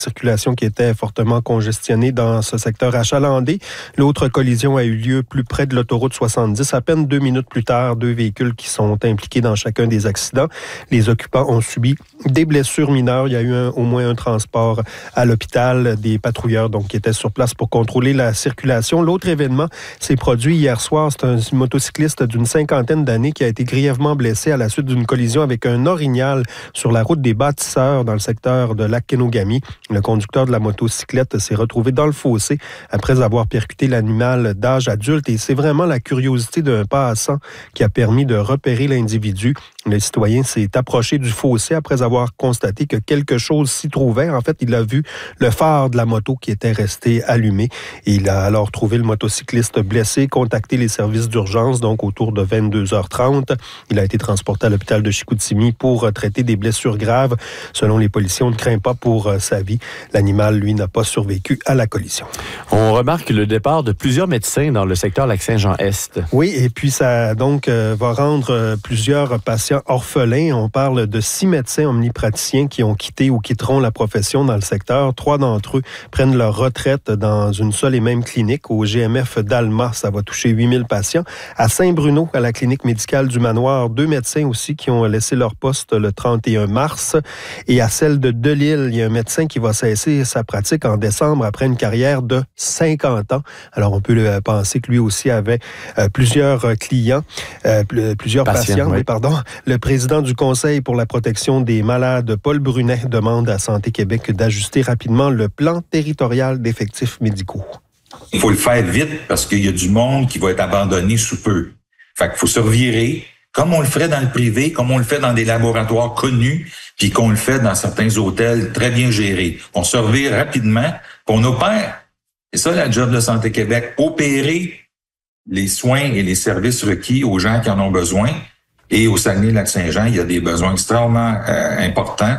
circulation qui était fortement congestionnée dans ce secteur achalandé. L'autre collision a eu lieu plus près de l'autoroute 70. À peine 2 minutes plus tard, 2 véhicules qui sont impliqués dans chacun des accidents. Les occupants ont subi des blessures mineures. Il y a eu au moins un transport à l'hôpital, des patrouilleurs donc qui étaient sur place pour contrôler la circulation. L'autre événement s'est produit hier soir. C'est un motocycliste d'une 50aine d'années qui a été grièvement blessé à la suite d'une collision avec un orignal sur la route des Bâtisseurs dans le secteur de Lac-Kenogami. Le conducteur de la motocyclette s'est retrouvé dans le fossé après avoir percuté l'animal d'âge adulte et c'est vraiment la curiosité d'un passant qui a permis de repérer l'individu. Le citoyen s'est approché du fossé après avoir constaté que quelque chose s'y trouvait. En fait, il a vu le phare de la moto qui était resté allumé et il a alors trouvé le motocycliste blessé, contacté les services d'urgence, donc autour de 22h30. Il a été transporté à l'hôpital de Chicoutimi pour traiter des blessures graves. Selon les policiers, on ne craint pas pour sa vie. L'animal, lui, n'a pas survécu à la collision. On remarque le départ de plusieurs médecins dans le secteur Lac-Saint-Jean-Est. Oui, et puis ça donc va rendre plusieurs patients orphelins. On parle de 6 médecins omnipraticiens qui ont quitté ou quitteront la profession dans le secteur. 3 d'entre eux prennent leur retraite dans une seule et même clinique au GMF d'Alma. Ça va toucher 8000 patients. À Saint-Bruno, à la clinique médicale du Manoir, 2 médecins aussi qui ont laissé leur poste le 31 mars. Et à celle de Delisle, il y a un médecin qui va cesser sa pratique en décembre après une carrière de 50 ans. Alors, on peut penser que lui aussi avait plusieurs clients, plusieurs patients. Oui. Le président du Conseil pour la protection des malades, Paul Brunet, demande à Santé Québec d'ajuster rapidement le plan territorial d'effectifs médicaux. Il faut le faire vite parce qu'il y a du monde qui va être abandonné sous peu. Fait qu'il faut se revirer, comme on le ferait dans le privé, comme on le fait dans des laboratoires connus, puis qu'on le fait dans certains hôtels très bien gérés. On se revire rapidement, puis on opère. C'est ça la job de Santé Québec, opérer les soins et les services requis aux gens qui en ont besoin. Et au Saguenay-Lac-Saint-Jean, il y a des besoins extrêmement importants.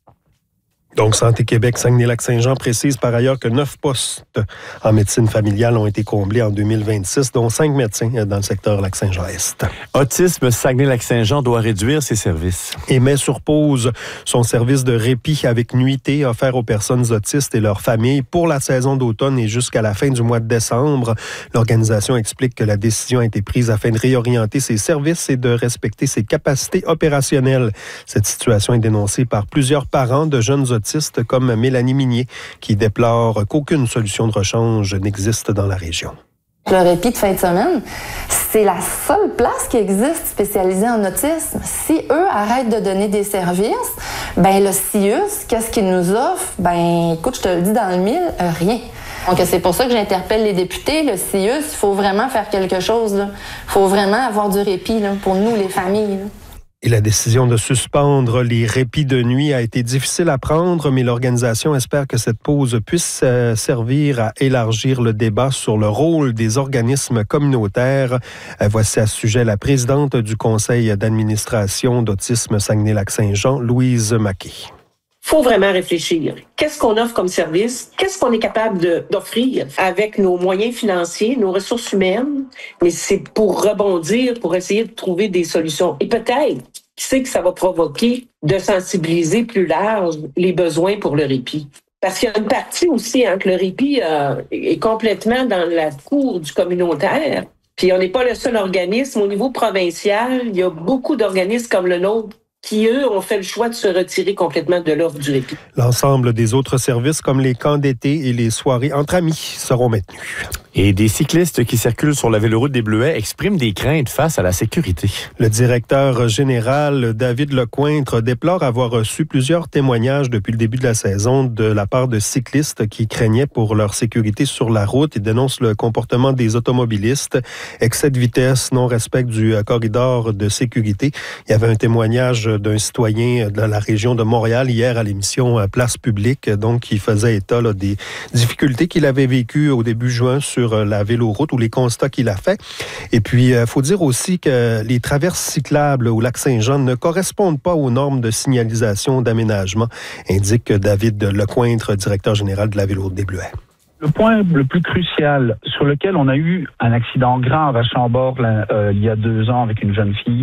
Donc, Santé Québec, Saguenay-Lac-Saint-Jean précise par ailleurs que 9 postes en médecine familiale ont été comblés en 2026, dont 5 médecins dans le secteur Lac-Saint-Jean-Est. Autisme, Saguenay-Lac-Saint-Jean doit réduire ses services. Et met sur pause son service de répit avec nuitée offert aux personnes autistes et leurs familles pour la saison d'automne et jusqu'à la fin du mois de décembre. L'organisation explique que la décision a été prise afin de réorienter ses services et de respecter ses capacités opérationnelles. Cette situation est dénoncée par plusieurs parents de jeunes autistes comme Mélanie Minier, qui déplore qu'aucune solution de rechange n'existe dans la région. Le répit de fin de semaine, c'est la seule place qui existe spécialisée en autisme. Si eux arrêtent de donner des services, ben le CIUS, qu'est-ce qu'ils nous offrent? Ben écoute, je te le dis dans le mille, rien. Donc c'est pour ça que j'interpelle les députés. Le CIUS, il faut vraiment faire quelque chose. Il faut vraiment avoir du répit là, pour nous, les familles. Là. Et la décision de suspendre les répits de nuit a été difficile à prendre, mais l'organisation espère que cette pause puisse servir à élargir le débat sur le rôle des organismes communautaires. Voici à ce sujet la présidente du conseil d'administration d'Autisme Saguenay-Lac-Saint-Jean, Louise Maquet. Il faut vraiment réfléchir. Qu'est-ce qu'on offre comme service? Qu'est-ce qu'on est capable d'offrir avec nos moyens financiers, nos ressources humaines? Mais c'est pour rebondir, pour essayer de trouver des solutions. Et peut-être, qui sait que ça va provoquer de sensibiliser plus large les besoins pour le répit. Parce qu'il y a une partie aussi, que le répit est complètement dans la cour du communautaire. Puis on n'est pas le seul organisme. Au niveau provincial, il y a beaucoup d'organismes comme le nôtre qui, eux, ont fait le choix de se retirer complètement de l'offre du répit. L'ensemble des autres services, comme les camps d'été et les soirées entre amis, seront maintenus. Et des cyclistes qui circulent sur la véloroute des Bleuets expriment des craintes face à la sécurité. Le directeur général, David Lecointre, déplore avoir reçu plusieurs témoignages depuis le début de la saison de la part de cyclistes qui craignaient pour leur sécurité sur la route. Il dénonce le comportement des automobilistes, excès de vitesse, non-respect du corridor de sécurité. Il y avait un témoignage d'un citoyen de la région de Montréal hier à l'émission Place publique, donc qui faisait état des difficultés qu'il avait vécues au début juin sur la véloroute ou les constats qu'il a fait. Et puis, il faut dire aussi que les traverses cyclables au Lac-Saint-Jean ne correspondent pas aux normes de signalisation d'aménagement, indique David Lecointre, directeur général de la véloroute des Bleuets. Le point le plus crucial sur lequel on a eu un accident grave à Chambord il y a 2 ans avec une jeune fille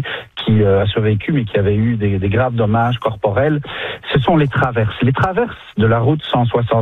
qui a survécu, mais qui avait eu des graves dommages corporels, ce sont les traverses. Les traverses de la route 160